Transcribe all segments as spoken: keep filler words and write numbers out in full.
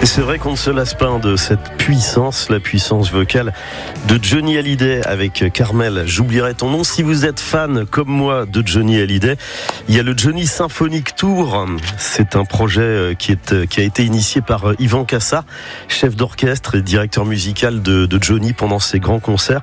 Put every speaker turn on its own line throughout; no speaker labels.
Et c'est vrai qu'on ne se lasse pas de cette puissance, la puissance vocale de Johnny Hallyday avec Carmel. J'oublierai ton nom. Si vous êtes fan comme moi de Johnny Hallyday, il y a le Johnny Symphonic Tour. C'est un projet qui, est, qui a été initié par Yvan Cassat, chef d'orchestre et directeur musical de, de Johnny pendant ses grands concerts.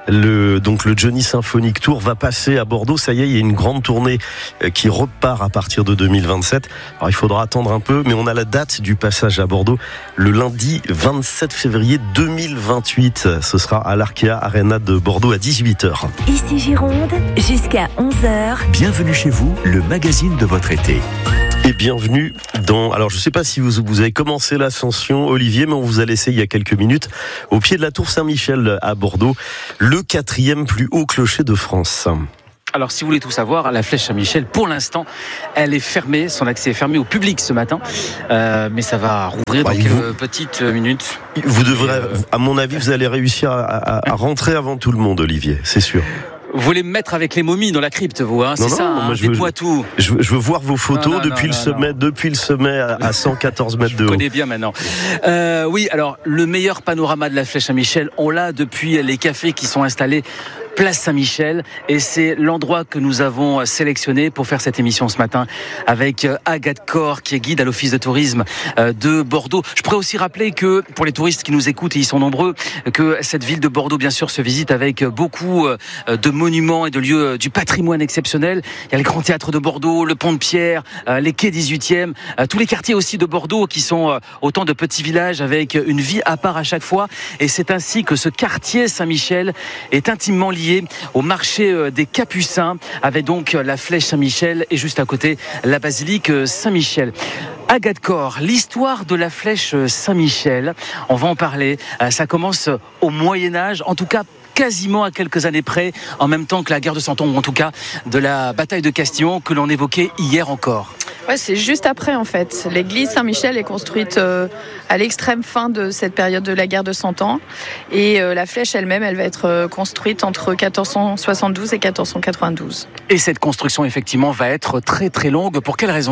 Le, donc le Johnny Symphonic Tour va passer à Bordeaux. Ça y est, il y a une grande tournée qui repart à partir de deux mille vingt-sept. Alors il faudra attendre un peu, mais on a la date du passage à Bordeaux le lundi vingt-sept février deux mille vingt-huit. Ce sera à l'Arkea Arena de Bordeaux à dix-huit heures.
Ici Gironde, jusqu'à onze heures.
Bienvenue chez vous, le magazine de votre été.
Et bienvenue dans... Alors je ne sais pas si vous, vous avez commencé l'ascension, Olivier, mais on vous a laissé il y a quelques minutes au pied de la tour Saint-Michel à Bordeaux, le quatrième plus haut clocher de France.
Alors, si vous voulez tout savoir, la Flèche Saint-Michel, pour l'instant, elle est fermée. Son accès est fermé au public ce matin. Euh, mais ça va rouvrir bah, dans quelques vous... petites minutes.
Vous devrez, à mon avis, vous allez réussir à, à, à rentrer avant tout le monde, Olivier, c'est sûr.
Vous voulez me mettre avec les momies dans la crypte, vous, hein, c'est non, ça, non, hein, dites-moi tout.
Je veux, je veux voir vos photos non, non, depuis, non, le
non,
sommet,
non.
depuis le sommet à, à cent quatorze mètres de haut.
Je connais bien maintenant. Euh, oui, alors, le meilleur panorama de la Flèche Saint-Michel, on l'a depuis les cafés qui sont installés Place Saint-Michel, et c'est l'endroit que nous avons sélectionné pour faire cette émission ce matin avec Agathe Corr, qui est guide à l'Office de tourisme de Bordeaux. Je pourrais aussi rappeler que, pour les touristes qui nous écoutent, et ils sont nombreux, que cette ville de Bordeaux, bien sûr, se visite avec beaucoup de monuments et de lieux du patrimoine exceptionnel. Il y a le Grand Théâtre de Bordeaux, le Pont de Pierre, les quais dix-huitième, tous les quartiers aussi de Bordeaux qui sont autant de petits villages avec une vie à part à chaque fois. Et c'est ainsi que ce quartier Saint-Michel est intimement lié au marché des Capucins, avec donc la Flèche Saint-Michel et juste à côté la basilique Saint-Michel. Agathe Corr, l'histoire de la Flèche Saint-Michel, on va en parler. Ça commence au Moyen-Âge, en tout cas quasiment à quelques années près, en même temps que la guerre de Cent Ans, ou en tout cas de la bataille de Castillon que l'on évoquait hier encore.
Ouais, c'est juste après en fait. L'église Saint-Michel est construite euh, à l'extrême fin de cette période de la guerre de Cent Ans, et euh, la flèche elle-même, elle va être euh, construite entre quatorze cent soixante-douze et quatorze cent quatre-vingt-douze.
Et cette construction effectivement va être très très longue. Pour quelle raison ?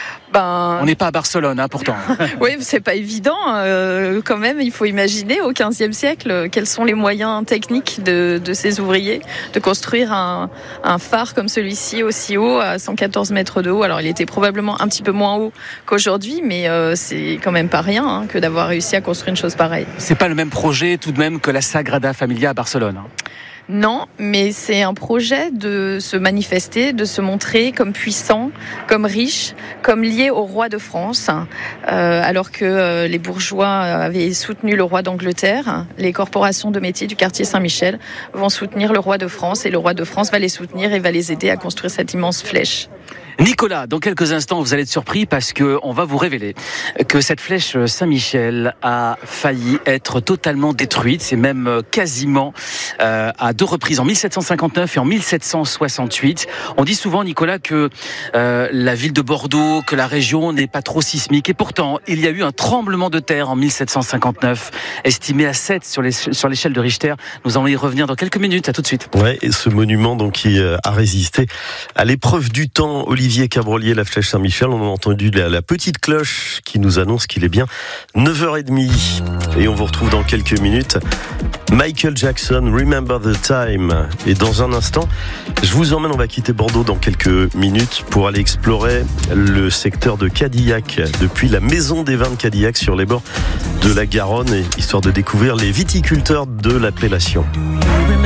Ben...
On n'est pas à Barcelone, hein, pourtant.
Oui, c'est pas évident. Euh, quand même, il faut imaginer au quinzième siècle quels sont les moyens techniques de, de ces ouvriers de construire un, un phare comme celui-ci aussi haut, à cent quatorze mètres de haut. Alors, il était probablement un petit peu moins haut qu'aujourd'hui, mais euh, c'est quand même pas rien hein, que d'avoir réussi à construire une chose pareille.
C'est pas le même projet tout de même que la Sagrada Familia à Barcelone, hein.
Non, mais c'est un projet de se manifester, de se montrer comme puissant, comme riche, comme lié au roi de France. Euh, alors que euh, les bourgeois avaient soutenu le roi d'Angleterre, les corporations de métiers du quartier Saint-Michel vont soutenir le roi de France, et le roi de France va les soutenir et va les aider à construire cette immense flèche.
Nicolas, dans quelques instants, vous allez être surpris parce que on va vous révéler que cette flèche Saint-Michel a failli être totalement détruite. C'est même quasiment euh, à deux reprises, en mille sept cent cinquante-neuf et en mille sept cent soixante-huit. On dit souvent, Nicolas, que euh, la ville de Bordeaux, que la région n'est pas trop sismique. Et pourtant, il y a eu un tremblement de terre en mille sept cent cinquante-neuf, estimé à sept sur, les, sur l'échelle de Richter. Nous allons y revenir dans quelques minutes. À tout de suite.
Ouais, et ce monument donc qui a résisté à l'épreuve du temps, Olivier Olivier Cabrolier, la Flèche Saint-Michel. On a entendu la, la petite cloche qui nous annonce qu'il est bien neuf heures trente. Et on vous retrouve dans quelques minutes. Michael Jackson, Remember the Time. Et dans un instant, je vous emmène, on va quitter Bordeaux dans quelques minutes pour aller explorer le secteur de Cadillac, depuis la maison des vins de Cadillac sur les bords de la Garonne, histoire de découvrir les viticulteurs de l'appellation.